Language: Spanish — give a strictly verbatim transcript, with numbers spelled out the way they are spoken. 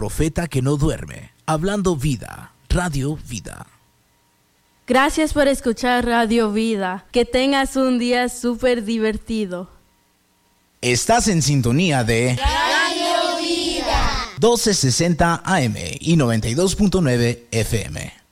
profeta que no duerme. Hablando Vida, Radio Vida. Gracias por escuchar Radio Vida. Que tengas un día súper divertido. Estás en sintonía de Radio Vida doce sesenta A M y noventa y dos punto nueve F M.